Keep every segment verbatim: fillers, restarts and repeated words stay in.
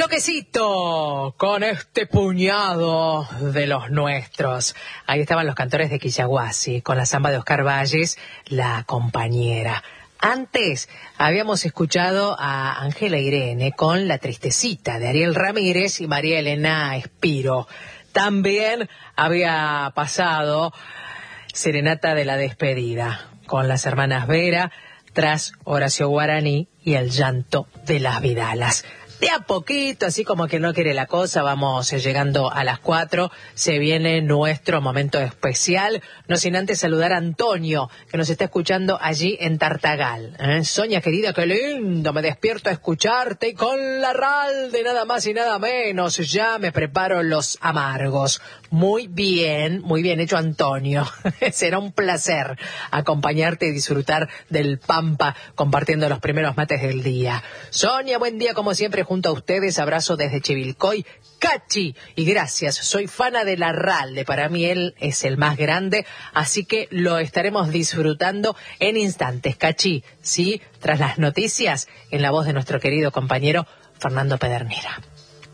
Bloquecito con este puñado de los nuestros. Ahí estaban los cantores de Quillahuasi con la samba de Oscar Valles, La Compañera. Antes habíamos escuchado a Ángela Irene con La Tristecita de Ariel Ramírez y María Elena Espiro. También había pasado Serenata de la Despedida con las hermanas Vera tras Horacio Guaraní y El Llanto de las Vidalas. De a poquito, así como que no quiere la cosa, vamos llegando a las cuatro, se viene nuestro momento especial, no sin antes saludar a Antonio, que nos está escuchando allí en Tartagal. ¿Eh? Sonia querida, qué lindo, me despierto a escucharte y con la Ralde, nada más y nada menos, ya me preparo los amargos. Muy bien, muy bien hecho, Antonio. Será un placer acompañarte y disfrutar del Pampa compartiendo los primeros mates del día. Sonia, buen día como siempre junto a ustedes, abrazo desde Chivilcoy. Cachi, y gracias, soy fana de la Ralde, para mí él es el más grande, así que lo estaremos disfrutando en instantes. Cachi, sí, tras las noticias, en la voz de nuestro querido compañero Fernando Pedernera.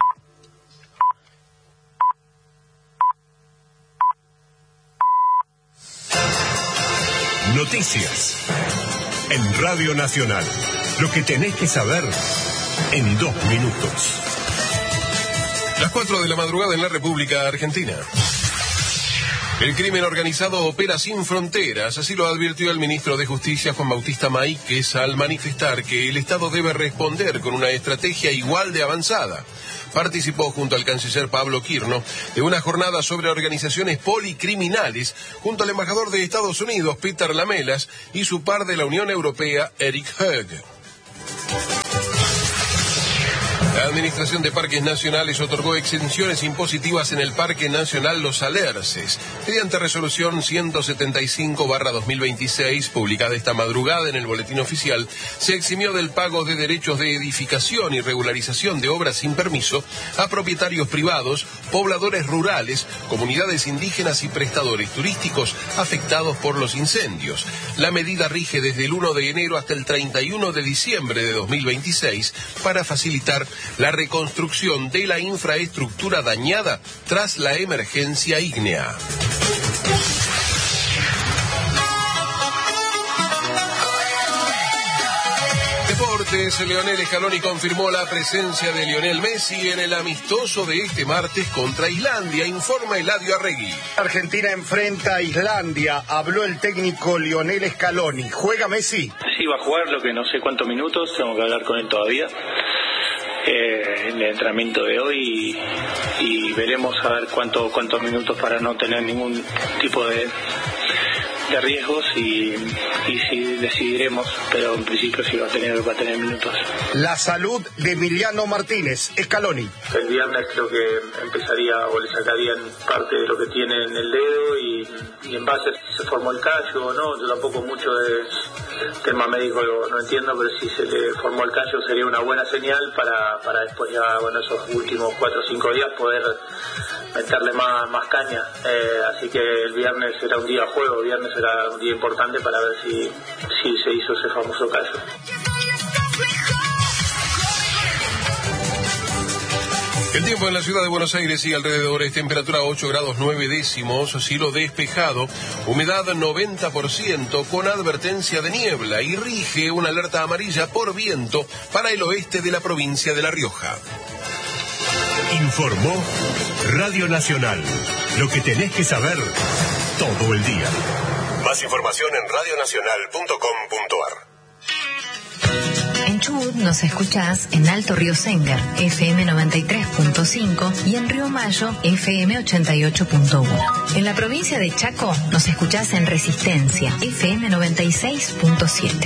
Noticias en Radio Nacional. Lo que tenés que saber en dos minutos. Las cuatro de la madrugada en la República Argentina. El crimen organizado opera sin fronteras, así lo advirtió el ministro de Justicia Juan Bautista Maíquez al manifestar que el Estado debe responder con una estrategia igual de avanzada. Participó junto al canciller Pablo Quirno de una jornada sobre organizaciones policriminales junto al embajador de Estados Unidos Peter Lamelas y su par de la Unión Europea Eric Höeg. La Administración de Parques Nacionales otorgó exenciones impositivas en el Parque Nacional Los Alerces. Mediante resolución ciento setenta y cinco barra dos mil veintiséis, publicada esta madrugada en el Boletín Oficial, se eximió del pago de derechos de edificación y regularización de obras sin permiso a propietarios privados, pobladores rurales, comunidades indígenas y prestadores turísticos afectados por los incendios. La medida rige desde el uno de enero hasta el treinta y uno de diciembre de dos mil veintiséis para facilitar la reconstrucción de la infraestructura dañada tras la emergencia ígnea. Deportes, Lionel Scaloni confirmó la presencia de Lionel Messi en el amistoso de este martes contra Islandia, informa Eladio Arregui. Argentina enfrenta a Islandia, habló el técnico Lionel Scaloni. ¿Juega Messi? Sí, va a jugar, lo que no sé cuántos minutos, tengo que hablar con él todavía. Eh, en el entrenamiento de hoy y, y veremos a ver cuánto, cuántos minutos para no tener ningún tipo de, de riesgos y, y si decidiremos, pero en principio sí va a tener, va a tener minutos. La salud de Emiliano Martínez, Scaloni. El viernes creo que empezaría o le sacarían parte de lo que tiene en el dedo y, y en base si se formó el callo o no, yo tampoco mucho de tema médico lo, no entiendo, pero si se le formó el callo sería una buena señal para, para después ya, bueno, esos últimos cuatro o cinco días poder meterle más, más caña. Eh, así que el viernes será un día juego, el viernes será un día importante para ver si, si se hizo ese famoso callo. El tiempo en la ciudad de Buenos Aires y alrededores, temperatura ocho grados nueve décimos, cielo despejado, humedad noventa por ciento con advertencia de niebla y rige una alerta amarilla por viento para el oeste de la provincia de La Rioja. Informó Radio Nacional. Lo que tenés que saber todo el día. Más información en radio nacional punto com punto ar. En Chubut nos escuchás en Alto Río Sengar, F M noventa y tres punto cinco y en Río Mayo, F M ochenta y ocho punto uno. En la provincia de Chaco nos escuchás en Resistencia, F M noventa y seis punto siete.